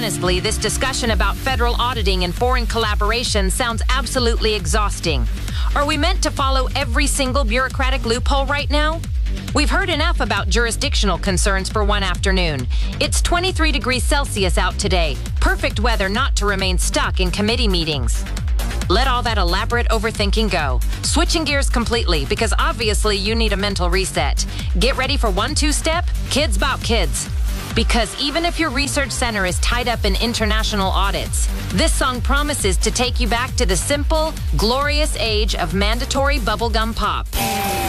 Honestly, this discussion about federal auditing and foreign collaboration sounds absolutely exhausting. Are we meant to follow every single bureaucratic loophole right now? We've heard enough about jurisdictional concerns for one afternoon. It's 23 degrees Celsius out today. Perfect weather not to remain stuck in committee meetings. Let all that elaborate overthinking go. Switching gears completely, because obviously you need a mental reset. Get ready for 1-2-step, Kids Bout Kids. Because even if your research center is tied up in international audits, this song promises to take you back to the simple, glorious age of mandatory bubblegum pop.